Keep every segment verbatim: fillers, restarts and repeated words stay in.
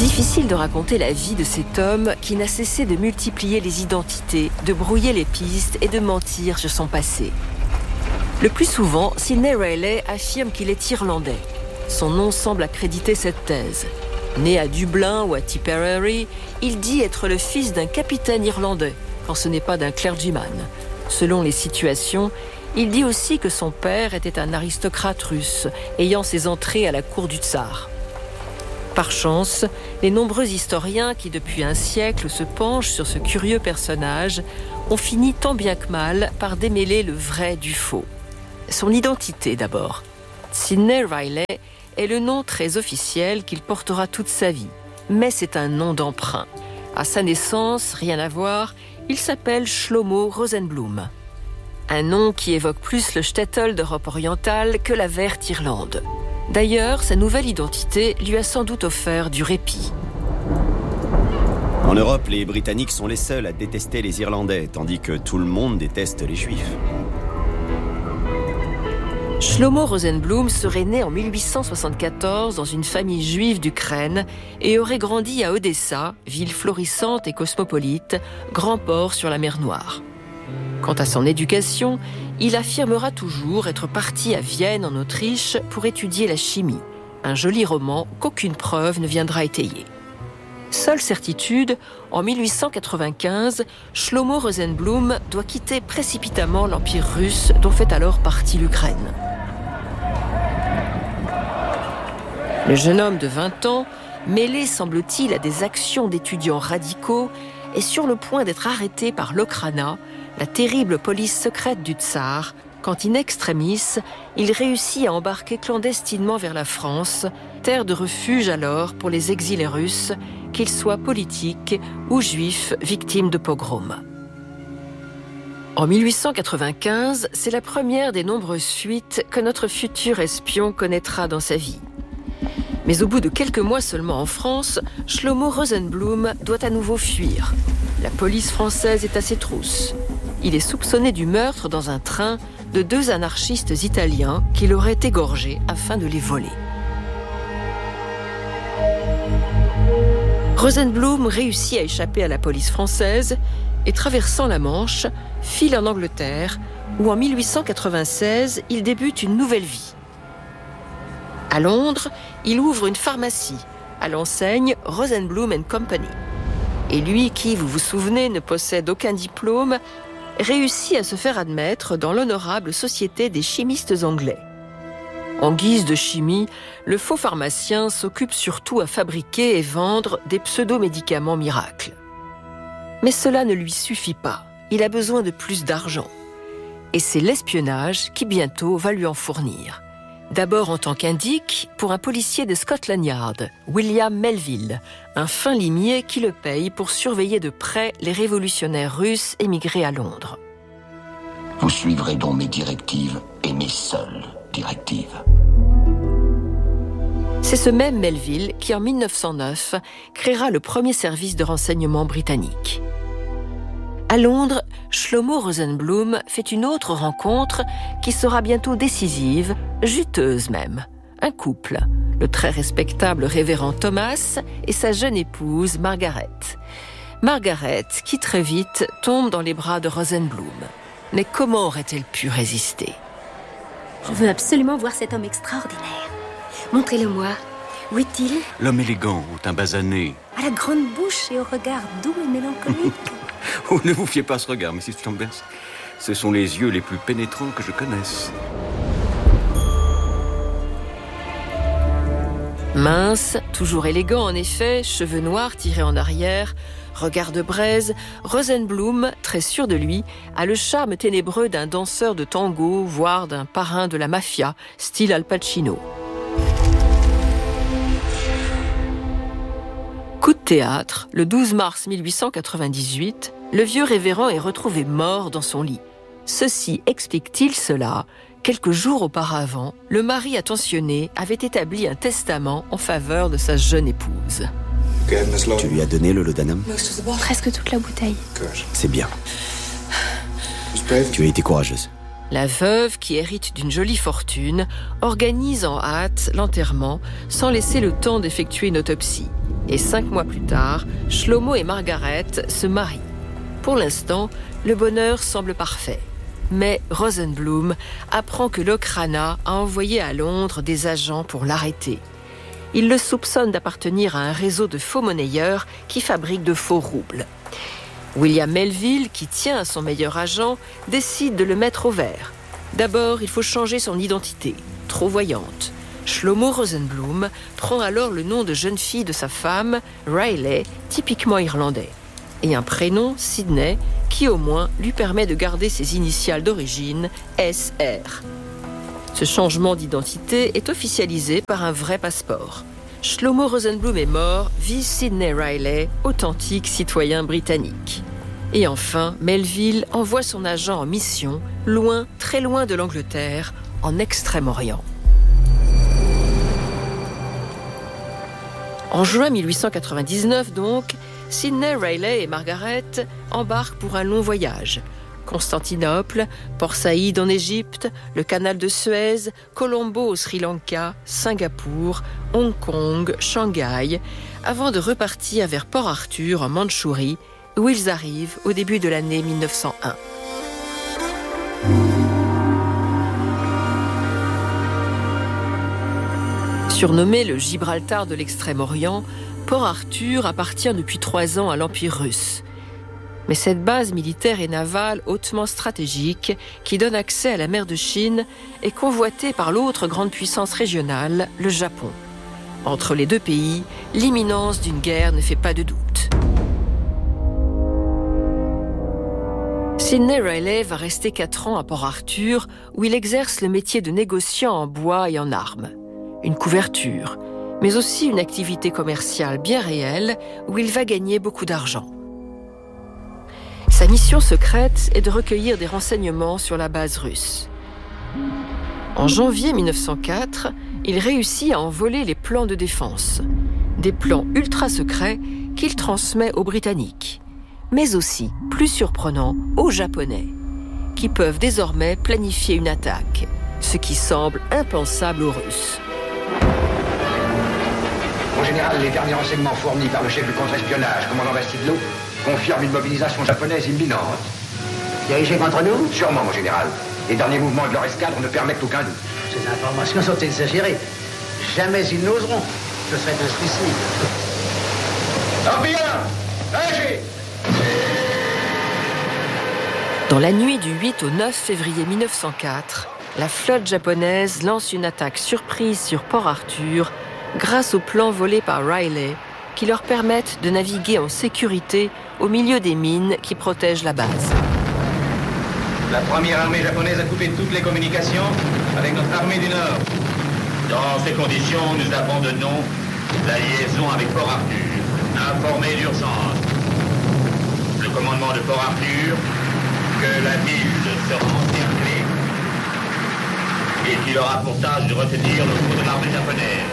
Difficile de raconter la vie de cet homme qui n'a cessé de multiplier les identités, de brouiller les pistes et de mentir sur son passé. Le plus souvent, Sidney Riley affirme qu'il est irlandais. Son nom semble accréditer cette thèse. Né à Dublin ou à Tipperary, il dit être le fils d'un capitaine irlandais, quand ce n'est pas d'un clergyman. Selon les situations, il dit aussi que son père était un aristocrate russe, ayant ses entrées à la cour du tsar. Par chance, les nombreux historiens qui, depuis un siècle, se penchent sur ce curieux personnage ont fini tant bien que mal par démêler le vrai du faux. Son identité d'abord. Sidney Riley est le nom très officiel qu'il portera toute sa vie, mais c'est un nom d'emprunt. À sa naissance, rien à voir, il s'appelle Shlomo Rosenblum. Un nom qui évoque plus le shtetl d'Europe orientale que la verte Irlande. D'ailleurs, sa nouvelle identité lui a sans doute offert du répit. En Europe, les Britanniques sont les seuls à détester les Irlandais, tandis que tout le monde déteste les Juifs. Shlomo Rosenblum serait né en mille huit cent soixante-quatorze dans une famille juive d'Ukraine et aurait grandi à Odessa, ville florissante et cosmopolite, grand port sur la mer Noire. Quant à son éducation, il affirmera toujours être parti à Vienne en Autriche pour étudier la chimie, un joli roman qu'aucune preuve ne viendra étayer. Seule certitude, en mille huit cent quatre-vingt-quinze, Shlomo Rosenblum doit quitter précipitamment l'Empire russe dont fait alors partie l'Ukraine. Le jeune homme de vingt ans, mêlé semble-t-il à des actions d'étudiants radicaux, est sur le point d'être arrêté par l'Okhrana, la terrible police secrète du tsar, quand in extremis, il réussit à embarquer clandestinement vers la France, terre de refuge alors pour les exilés russes, qu'ils soient politiques ou juifs victimes de pogroms. En mille huit cent quatre-vingt-quinze, c'est la première des nombreuses fuites que notre futur espion connaîtra dans sa vie. Mais au bout de quelques mois seulement en France, Shlomo Rosenblum doit à nouveau fuir. La police française est à ses trousses. Il est soupçonné du meurtre dans un train de deux anarchistes italiens qui l'auraient égorgé afin de les voler. Rosenblum réussit à échapper à la police française et, traversant la Manche, file en Angleterre où en mille huit cent quatre-vingt-seize, il débute une nouvelle vie. À Londres, il ouvre une pharmacie à l'enseigne Rosenblum and Company. Et lui qui, vous vous souvenez, ne possède aucun diplôme, réussit à se faire admettre dans l'honorable Société des chimistes anglais. En guise de chimie, le faux pharmacien s'occupe surtout à fabriquer et vendre des pseudo-médicaments miracles. Mais cela ne lui suffit pas. Il a besoin de plus d'argent. Et c'est l'espionnage qui bientôt va lui en fournir. D'abord en tant qu'indique pour un policier de Scotland Yard, William Melville, un fin limier qui le paye pour surveiller de près les révolutionnaires russes émigrés à Londres. Vous suivrez donc mes directives et mes seules directives. C'est ce même Melville qui, en mille neuf cent neuf, créera le premier service de renseignement britannique. À Londres, Shlomo Rosenblum fait une autre rencontre qui sera bientôt décisive, juteuse même. Un couple, le très respectable révérend Thomas et sa jeune épouse Margaret. Margaret, qui très vite tombe dans les bras de Rosenblum. Mais comment aurait-elle pu résister ? Je veux absolument voir cet homme extraordinaire. Montrez-le-moi. Où est-il ? L'homme élégant, au teint basané. À la grande bouche et au regard doux et mélancolique. Oh, ne vous fiez pas à ce regard, missus Chambers. Ce sont les yeux les plus pénétrants que je connaisse. Mince, toujours élégant en effet, cheveux noirs tirés en arrière, regard de braise, Rosenblum, très sûr de lui, a le charme ténébreux d'un danseur de tango, voire d'un parrain de la mafia, style Al Pacino. Coup de théâtre, le douze mars mille huit cent quatre-vingt-dix-huit, le vieux révérend est retrouvé mort dans son lit. Ceci explique-t-il cela ? Quelques jours auparavant, le mari attentionné avait établi un testament en faveur de sa jeune épouse. Tu lui as donné le laudanum ? Presque toute la bouteille. C'est bien. Tu as été courageuse. La veuve, qui hérite d'une jolie fortune, organise en hâte l'enterrement sans laisser le temps d'effectuer une autopsie. Et cinq mois plus tard, Shlomo et Margaret se marient. Pour l'instant, le bonheur semble parfait. Mais Rosenblum apprend que l'Okrana a envoyé à Londres des agents pour l'arrêter. Il le soupçonne d'appartenir à un réseau de faux monnayeurs qui fabriquent de faux roubles. William Melville, qui tient à son meilleur agent, décide de le mettre au vert. D'abord, il faut changer son identité, trop voyante. Shlomo Rosenblum prend alors le nom de jeune fille de sa femme, Riley, typiquement irlandais, et un prénom, Sydney, qui au moins lui permet de garder ses initiales d'origine, S R. Ce changement d'identité est officialisé par un vrai passeport. Shlomo Rosenblum est mort, vive Sydney Riley, authentique citoyen britannique. Et enfin, Melville envoie son agent en mission, loin, très loin de l'Angleterre, en Extrême-Orient. En juin mille huit cent quatre-vingt-dix-neuf, donc, Sydney Riley et Margaret embarquent pour un long voyage. Constantinople, Port Saïd en Égypte, le canal de Suez, Colombo au Sri Lanka, Singapour, Hong Kong, Shanghai, avant de repartir vers Port Arthur en Mandchourie, où ils arrivent au début de l'année mille neuf cent un. Surnommé le Gibraltar de l'Extrême-Orient, Port Arthur appartient depuis trois ans à l'Empire russe. Mais cette base militaire et navale hautement stratégique, qui donne accès à la mer de Chine, est convoitée par l'autre grande puissance régionale, le Japon. Entre les deux pays, l'imminence d'une guerre ne fait pas de doute. Sydney Riley va rester quatre ans à Port Arthur, où il exerce le métier de négociant en bois et en armes. Une couverture, mais aussi une activité commerciale bien réelle où il va gagner beaucoup d'argent. Sa mission secrète est de recueillir des renseignements sur la base russe. En janvier mille neuf cent quatre, il réussit à envoler les plans de défense, des plans ultra secrets qu'il transmet aux Britanniques, mais aussi, plus surprenant, aux Japonais, qui peuvent désormais planifier une attaque, ce qui semble impensable aux Russes. Mon général, les derniers renseignements fournis par le chef du contre-espionnage, commandant Bastidlo, confirment une mobilisation japonaise imminente. Dirigée contre nous? Sûrement, mon général. Les derniers mouvements de leur escadre ne permettent aucun doute. Ces informations sont exagérées. Jamais ils n'oseront. Ce serait un suicide. Torpilleur! Agez! Dans la nuit du huit au neuf février mille neuf cent quatre, la flotte japonaise lance une attaque surprise sur Port Arthur grâce aux plans volés par Riley qui leur permettent de naviguer en sécurité au milieu des mines qui protègent la base. La première armée japonaise a coupé toutes les communications avec notre armée du Nord. Dans ces conditions, nous abandonnons la liaison avec Port Arthur. Informé d'urgence. Le commandement de Port Arthur que la ville sera encerclée et qu'il aura pour tâche de retenir le coup de l'armée japonaise.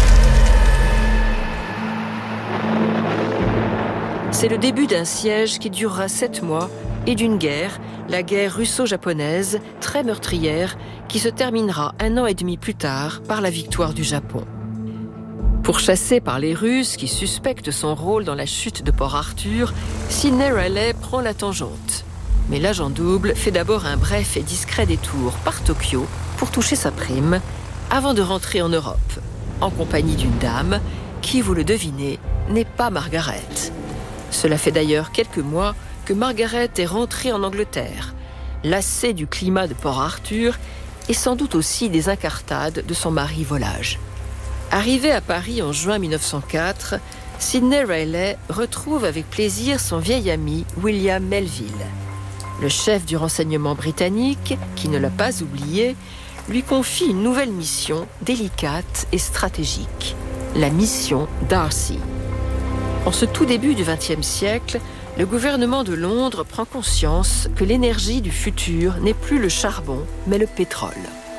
C'est le début d'un siège qui durera sept mois et d'une guerre, la guerre russo-japonaise, très meurtrière, qui se terminera un an et demi plus tard par la victoire du Japon. Pourchassé par les Russes qui suspectent son rôle dans la chute de Port Arthur, Sydney Riley prend la tangente. Mais l'agent double fait d'abord un bref et discret détour par Tokyo pour toucher sa prime, avant de rentrer en Europe, en compagnie d'une dame qui, vous le devinez, n'est pas Margaret. Cela fait d'ailleurs quelques mois que Margaret est rentrée en Angleterre, lassée du climat de Port Arthur et sans doute aussi des incartades de son mari volage. Arrivée à Paris en juin mille neuf cent quatre, Sydney Riley retrouve avec plaisir son vieil ami William Melville. Le chef du renseignement britannique, qui ne l'a pas oublié, lui confie une nouvelle mission délicate et stratégique, la mission Darcy. En ce tout début du vingtième siècle, le gouvernement de Londres prend conscience que l'énergie du futur n'est plus le charbon, mais le pétrole.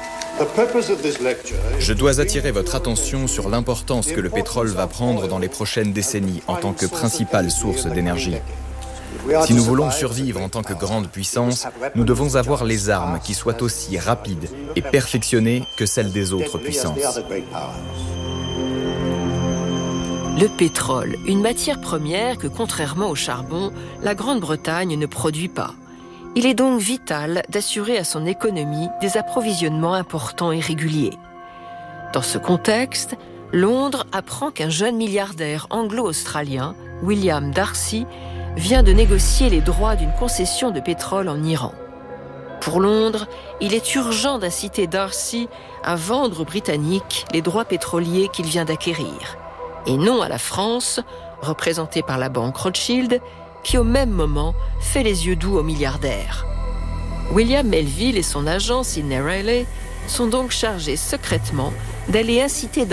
Je dois attirer votre attention sur l'importance que le pétrole va prendre dans les prochaines décennies en tant que principale source d'énergie. Si nous voulons survivre en tant que grande puissance, nous devons avoir les armes qui soient aussi rapides et perfectionnées que celles des autres puissances. Le pétrole, une matière première que, contrairement au charbon, la Grande-Bretagne ne produit pas. Il est donc vital d'assurer à son économie des approvisionnements importants et réguliers. Dans ce contexte, Londres apprend qu'un jeune milliardaire anglo-australien, William Darcy, vient de négocier les droits d'une concession de pétrole en Iran. Pour Londres, il est urgent d'inciter Darcy à vendre aux Britanniques les droits pétroliers qu'il vient d'acquérir, et non à la France, représentée par la banque Rothschild, qui au même moment fait les yeux doux aux milliardaires. William Melville et son agent Sidney Riley sont donc chargés secrètement d'aller inciter